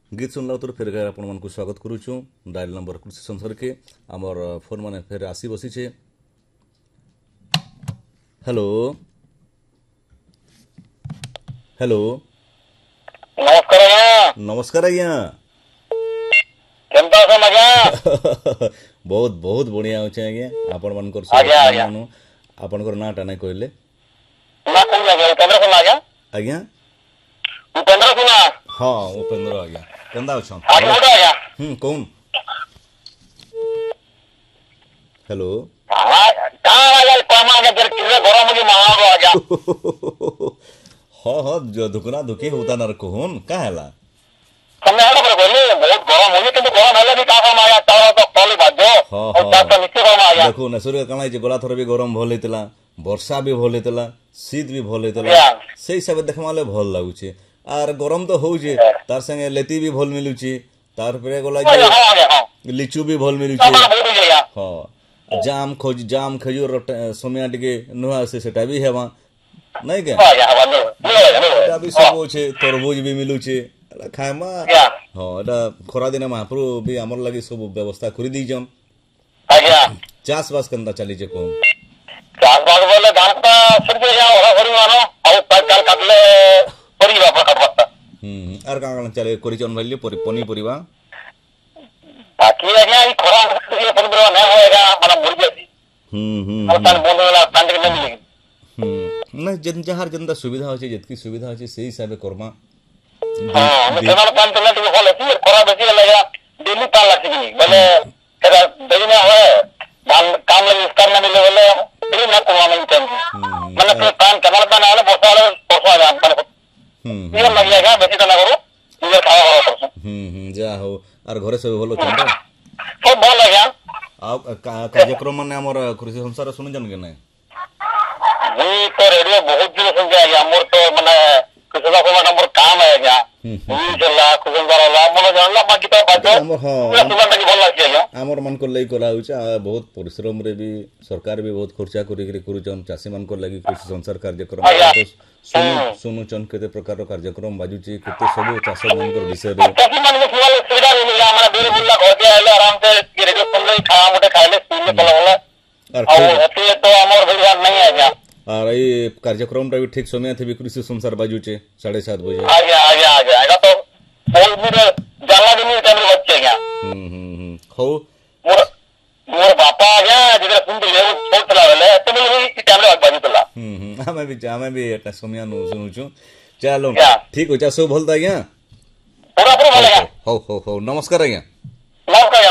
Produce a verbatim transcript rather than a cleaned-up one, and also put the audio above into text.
गीत सुनला तो फिर गए आपण को स्वागत करुचु डायल नंबर कृषि संसार के आमर फोन माने फिर आसी बसी छे। हेलो हेलो नमस्कार आज्ञा। नमस्कार आज्ञा। केनता अछन आज्ञा? बहुत बहुत बढ़िया होचे आज्ञा। आपण मानकर आज्ञा आज्ञा आपनकर नाटा नै कहले ना कोन आज्ञा उपेंद्र कुमार आज्ञा। आज्ञा उपेंद्र कुमार। हां उपेंद्र आज्ञा केंदा अछन? आज्ञा उठा आज्ञा। हम कौन? हेलो हां का आज्ञा काम आज्ञा जर किले गरम के मांगो आज्ञा। हां हां जो दुकना दुखी होता नर कोन का हैला तमे हडो पर बोले बहुत गरम होई किंतु गरम हेले भी का काम आज्ञा तावा तो पले बाजो और ताता निके गरम आज्ञा। देखो नसुर काना जे गला थर भी गरम भल हेतला वर्षा भी भल हेतला शीत भी भल हेतला सेही सब देखमाले भल लागुचे आर गरम तो होउचे तार संगे लेती भी भल मिलुची तार परे गला जे लिचू भी भल मिलुचे। हां जाम खोज जाम खजूर समय टिके नुआ से सेटा भी हेवा नहीं के एटा भी सब होचे तरबूज भी मिलुचे खायमा। हां एटा खरा दिन महाप्रभु भी हमर लागि सब व्यवस्था करि दीजन आज्ञा। चास बास कंदा चली जे को चास बास बोले धान का सरके जा ओरा भरी मानो और काल काटले परिवा पकड़ता। हम्म आर का का चले करिचन भइले पनी परिवा बाकी आज्ञा ई खरा के परिवा न होएगा माने मुर्गे। हम्म हम्म और तान बोले वाला तान के नहीं मिलेगी। हम्म नहीं जन जहार जनता सुविधा होचे जितकी सुविधा होचे सेही हिसाबे करमा। हां मैं केवल पान तो लेके बोले कि खरा बेची लगेगा डेली पान लाती की बोले तेरा देना है धान काम लगे इस करने मिले बोले फिर ना कुआ नहीं चाहिए मतलब तो पान केवल पान वाले बोसा वाले बोसा जान पर हम्म ये लग जाएगा बेची तो ना करो ये खावा करो। हम्म हम्म जा हो आर घरे सब भलो चंदा सब भल आज्ञा। आ कार्यक्रम माने हमर कृषि संसार सुन जन के नहीं ये तो रेडियो बहुत दिन सुन के आज्ञा मोर तो माने कृषि को नंबर काम है आज्ञा ये चला कृषि वाला मन जानला बाकी तो बाजो हमर हां सुबह तक भल लागी आज्ञा। हमर मन को लई करा होचे बहुत परिश्रम रे भी सरकार भी बहुत खर्चा करी करी करूचन चासी मन को लागि कृषि संसार कार्यक्रम तो सुनु सुनु चन केते प्रकार कार्यक्रम बाजुची केते सब चाष मन को विषय रे चासी मन को सुवाल सुविधा मिला हमरा बेर बुल्ला घर के आले आराम से रेडियो सुन ले खा मोटे खाइले सुन ले बोला और होते तो हमर भैया नहीं आज्ञा। और ये कार्यक्रम टा भी ठीक समय थे कृषि संसार बाजुचे साढ़े सात बजे आज्ञा आज्ञा आज्ञा एगा तो बोल मुरे जाला दिन टाइम रे बच्चे आज्ञा। हम्म हम्म हो मोर मोर बापा आज्ञा जेकरा सुन ले छोट चला वाले तो बोले ई टाइम रे बाजू चला। हम्म हम्म हमें भी हमें भी एटा समय नु सुनुछु चलो ठीक हो चासो भलता आज्ञा पूरा पूरा भल आज्ञा। हो हो हो नमस्कार आज्ञा। नमस्कार।